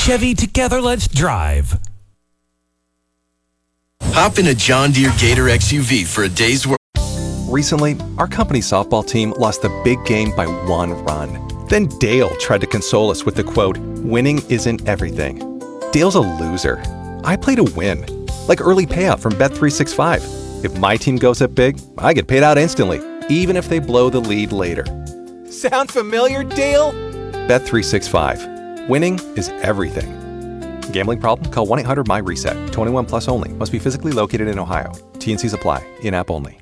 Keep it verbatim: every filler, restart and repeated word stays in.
Chevy, together let's drive. Hop in a John Deere Gator X U V for a day's work. Recently, our company softball team lost the big game by one run. Then Dale tried to console us with the quote, "Winning isn't everything." Dale's a loser. I play to win. Like early payout from Bet three sixty-five. If my team goes up big, I get paid out instantly, even if they blow the lead later. Sound familiar, Dale? Bet three sixty-five. Winning is everything. Gambling problem? Call one eight hundred M Y RESET. twenty-one plus only. Must be physically located in Ohio. T and Cs apply. In-app only.